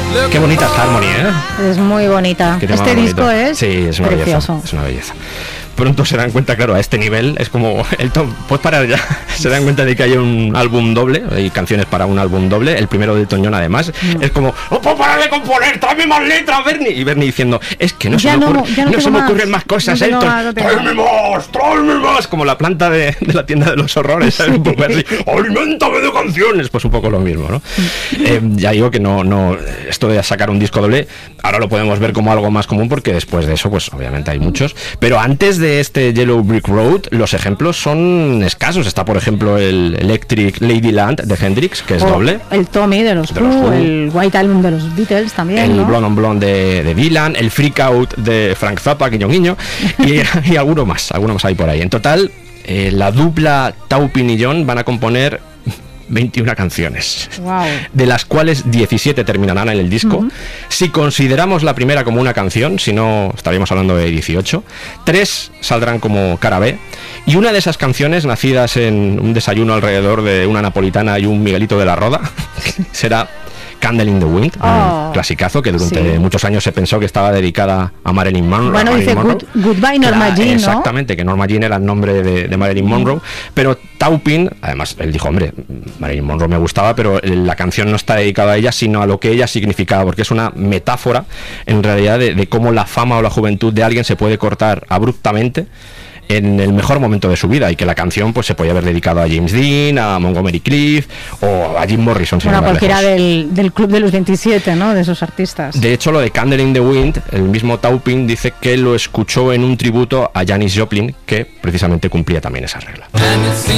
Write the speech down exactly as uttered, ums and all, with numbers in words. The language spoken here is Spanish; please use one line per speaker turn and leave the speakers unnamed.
Qué bonita esta Harmony, ¿eh?
Es muy bonita. Este
bonito.
disco es
sí, es una
precioso.
Belleza, es una belleza. Pronto se dan cuenta, claro, a este nivel es como el Tom, pues parar ya, se dan cuenta de que hay un álbum doble, hay canciones para un álbum doble, el primero de Elton John además, mm. es como, no puedo parar de componer, tráeme más letras, Bernie, y Bernie diciendo, es que no
ya
se me,
no,
ocurre,
no
no se me
más.
ocurren más cosas,
no
Elton,
más, no
tráeme más, tráeme más, como la planta de, de la tienda de los horrores, ¿sabes? Sí. Un poco así, aliméntame de canciones, pues un poco lo mismo, ¿no? eh, ya digo que no, no, esto de sacar un disco doble, ahora lo podemos ver como algo más común porque después de eso, pues obviamente hay muchos, pero antes de este Yellow Brick Road, los ejemplos son escasos. Está, por ejemplo, el Electric Ladyland de Hendrix, que es
o
doble.
El Tommy de los Who, el White Album de los Beatles también,
el
¿no?
Blonde on Blonde de, de Dylan, el Freak Out de Frank Zappa, guiño guiño, y, y alguno más, alguno más hay por ahí. En total, eh, la dupla Taupin y John van a componer veintiuna canciones,
wow.
de las cuales diecisiete terminarán en el disco. Uh-huh. Si consideramos la primera como una canción, si no estaríamos hablando de dieciocho, tres saldrán como cara B, y una de esas canciones, nacidas en un desayuno alrededor de una napolitana y un Miguelito de la Roda, será Candle in the Wind, oh, un clasicazo que durante sí. muchos años se pensó que estaba dedicada a Marilyn Monroe.
Bueno, dice good, Goodbye Norma Jean, ¿no?
Exactamente, que Norma Jean era el nombre de, de Marilyn Monroe, mm. pero Taupin, además, él dijo, hombre, Marilyn Monroe me gustaba, pero la canción no está dedicada a ella, sino a lo que ella significaba, porque es una metáfora, en realidad, de, de cómo la fama o la juventud de alguien se puede cortar abruptamente en el mejor momento de su vida, y que la canción pues se podía haber dedicado a James Dean, a Montgomery Clift o a Jim Morrison.
Bueno, cualquiera del, del club de los veintisiete, ¿no? De esos artistas.
De hecho, lo de Candle in the Wind, el mismo Taupin dice que lo escuchó en un tributo a Janis Joplin, que precisamente cumplía también esa regla.